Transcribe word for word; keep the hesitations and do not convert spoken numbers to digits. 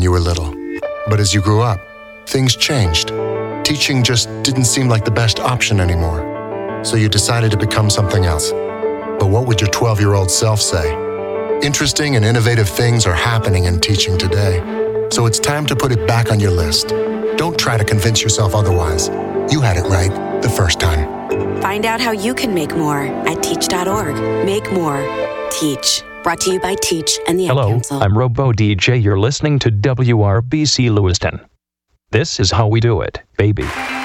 you were little. But as you grew up, things changed. Teaching just didn't seem like the best option anymore. So you decided to become something else. But what would your twelve-year-old self say? Interesting and innovative things are happening in teaching today. So it's time to put it back on your list. Don't try to convince yourself otherwise. You had it right the first time. Find out how you can make more at teach dot org. Make more. Teach. Brought to you by Teach and the Ad Hello, Council. I'm Robo D J. You're listening to W R B C Lewiston. This is how we do it, baby.